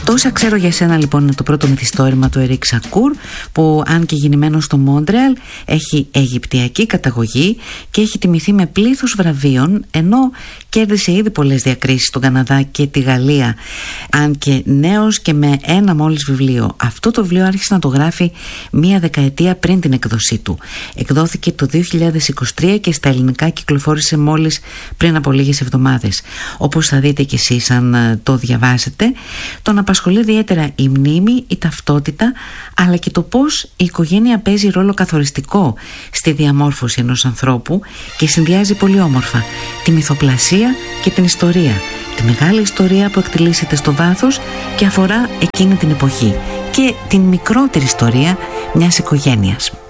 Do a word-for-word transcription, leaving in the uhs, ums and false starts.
Τόσα ξέρω για σένα λοιπόν είναι το πρώτο μυθιστόρημα του Ερίκ Σακούρ, που αν και γεννημένο στο Μόντρεαλ έχει αιγυπτιακή καταγωγή και έχει τιμηθεί με πλήθος βραβείων, ενώ κέρδισε ήδη πολλές διακρίσεις στον Καναδά και τη Γαλλία, αν και νέος και με ένα μόλις βιβλίο. Αυτό το βιβλίο άρχισε να το γράφει μία δεκαετία πριν την εκδοσή του. Εκδόθηκε το δύο χιλιάδες είκοσι τρία και στα ελληνικά κυκλοφόρησε μόλις πριν από λίγες εβδομάδες. Όπως θα δείτε κι εσείς αν το διαβάσετε, τον απασχολεί ιδιαίτερα η μνήμη, η ταυτότητα, αλλά και το πώς η οικογένεια παίζει ρόλο καθοριστικό στη διαμόρφωση ενός ανθρώπου και συνδυάζει πολύ όμορφα τη μυθοπλασία και την ιστορία, τη μεγάλη ιστορία που εκτελήσεται στο βάθος και αφορά εκείνη την εποχή, και την μικρότερη ιστορία μιας οικογένειας.